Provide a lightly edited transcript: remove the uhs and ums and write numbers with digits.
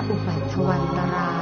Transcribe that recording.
อุปัฏฐวันตราย